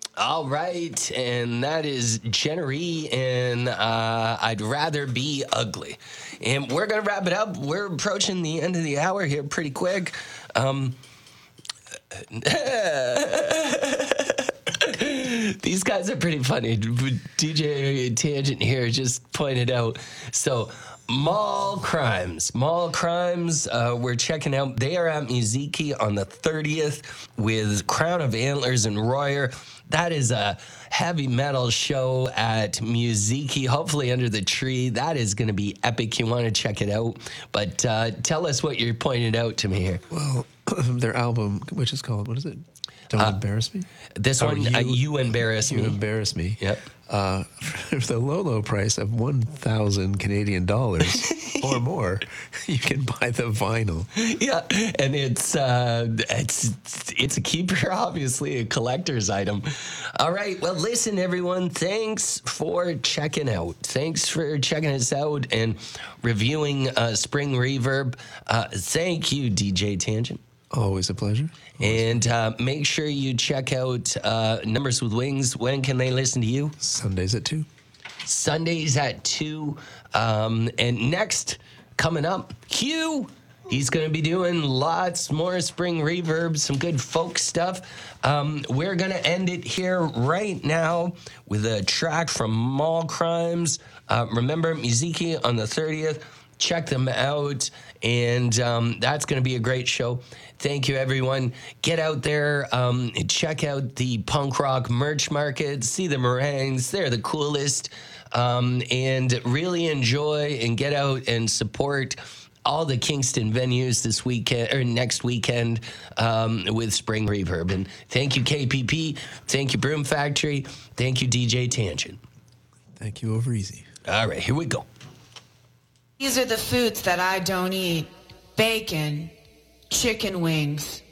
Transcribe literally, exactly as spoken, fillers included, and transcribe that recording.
All right, and that is Jennery and uh, I'd Rather Be Ugly. And we're going to wrap it up. We're approaching the end of the hour here pretty quick. Um, these guys are pretty funny. D J Tangent here just pointed out. So, Mall Crimes. Mall Crimes, uh, we're checking out. They are at Muziki on the thirtieth with Crown of Antlers and Royer. That is a heavy metal show at Muziki, hopefully under the tree. That is going to be epic. You want to check it out. But uh, tell us what you're pointing out to me here. Well, their album, which is called, what is it? Don't uh, Embarrass Me? This oh, one, you, uh, you Embarrass you Me. You Embarrass Me. Yep. Uh, for the low, low price of one thousand Canadian dollars or more, you can buy the vinyl. Yeah, and it's uh, it's it's a keeper, obviously, a collector's item. All right, well, listen, everyone, thanks for checking out. Thanks for checking us out and reviewing uh, Spring Reverb. Uh, thank you, D J Tangent. Always a pleasure. Always. And uh, make sure you check out uh, Numbers with Wings. When can they listen to you? Sundays at two. Sundays at two. Um, and next, coming up, Hugh. He's going to be doing lots more Spring Reverb, some good folk stuff. Um, we're going to end it here right now with a track from Mall Crimes. Uh, remember, Muziki on the thirtieth. Check them out, and um, that's going to be a great show. Thank you, everyone. Get out there, um, check out the punk rock merch market, see the meringues. They're the coolest, um, and really enjoy and get out and support all the Kingston venues this weekend or next weekend um, with Spring Reverb. And thank you, K P P. Thank you, Broom Factory. Thank you, D J Tangent. Thank you, Over Easy. All right, here we go. These are the foods that I don't eat. Bacon, chicken wings,